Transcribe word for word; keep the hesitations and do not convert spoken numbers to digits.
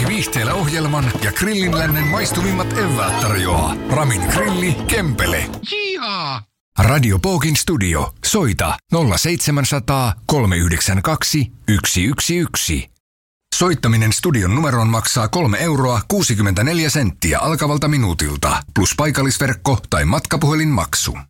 viihteellä ohjelman ja Grillin lännen maistuvimmat eväät tarjoaa Ramin Grilli Kempele. Jihaa! Radio Pookin studio. Soita nolla seitsemänsataa kolme yhdeksän kaksi yksi yksi yksi. Soittaminen studion numeroon maksaa kolme euroa kuusikymmentäneljä senttiä alkavalta minuutilta, plus paikallisverkko tai matkapuhelinmaksu.